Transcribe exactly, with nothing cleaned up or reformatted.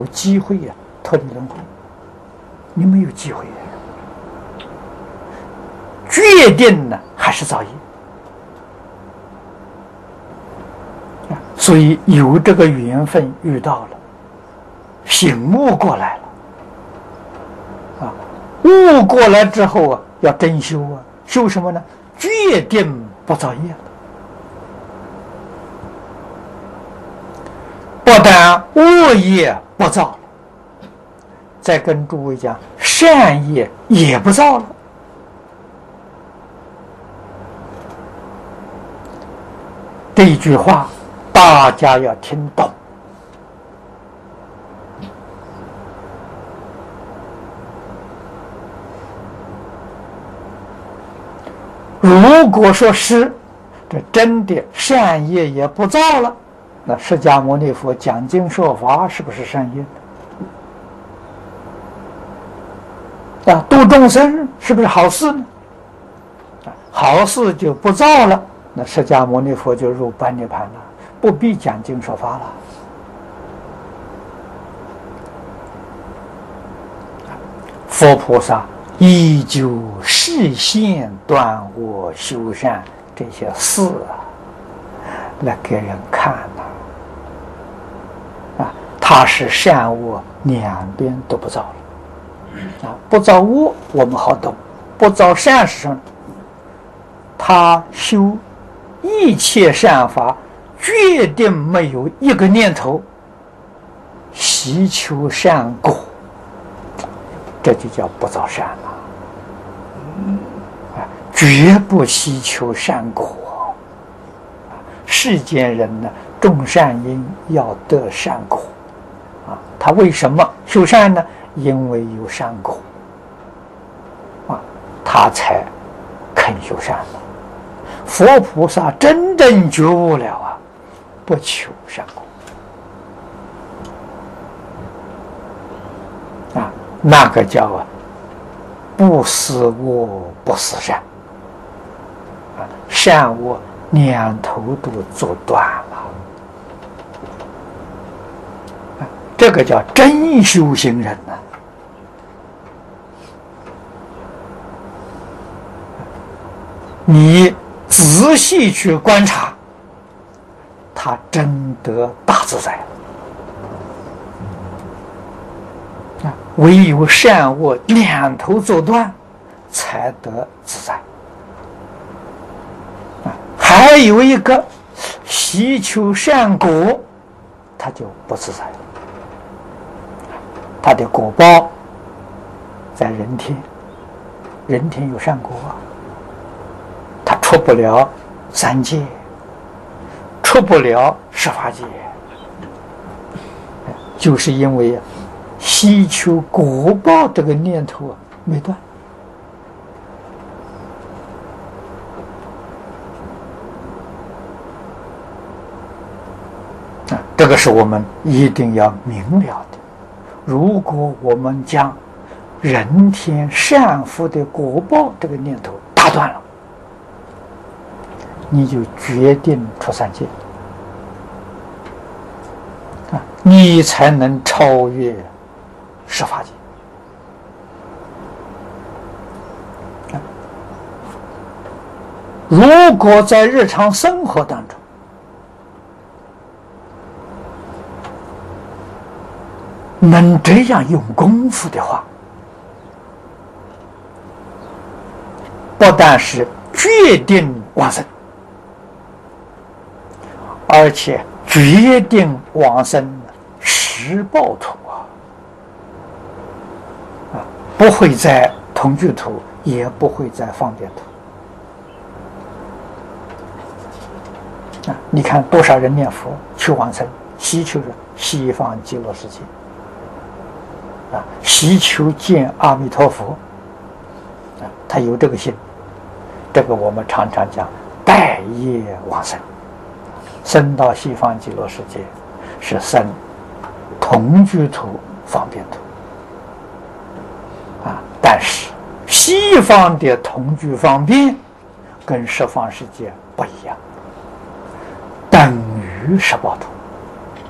有机会呀、啊，脱离轮回，你没有机会呀、啊，决定呢还是造业啊，所以有这个缘分遇到了，醒悟过来了啊，悟过来之后啊，要真修啊，修什么呢？决定不造业了。不但恶业不造了，再跟诸位讲，善业也不造了。这一句话大家要听懂。如果说是这真的善业也不造了，那释迦牟尼佛讲经说法是不是善业呢？啊，度众生是不是好事呢？啊，好事就不造了，那释迦牟尼佛就入般涅盘了，不必讲经说法了。佛菩萨依旧示现断恶修善这些事啊，来给人看呐、啊。啊，他是善恶两边都不造了啊，不造恶我们好懂，不造善是什么？他修一切善法，决定没有一个念头希求善果，这就叫不造善了。啊，绝不希求善果。世间人呢，种善因要得善果，啊，他为什么修善呢？因为有善果，啊，他才肯修善了。佛菩萨真正觉悟了啊，不求善果，啊，那个叫啊，不思恶不思善，啊，善恶两头都做断了，啊，这个叫真修行人呐、啊。你仔细去观察，他真得大自在啊！唯有善恶两头做断，才得自在啊！还有一个希求善果，他就不自在了。他的果报在人天，人天有善果啊。他出不了三界，出不了十法界，就是因为希求果报这个念头啊没断。啊，这个是我们一定要明了的。如果我们将人天善福的果报这个念头打断了，你就决定出三界啊，你才能超越十法界啊。如果在日常生活当中，能这样用功夫的话，不但是决定往生，而且决定往生十报土啊！啊，不会在同居土，也不会在方便土。啊，你看多少人念佛求往生，希求着西方极乐世界，啊，希求见阿弥陀佛，啊，他有这个心。这个我们常常讲带业往生。生到西方极乐世界是生同居土方便土啊，但是西方的同居方便跟十方世界不一样，等于十报土。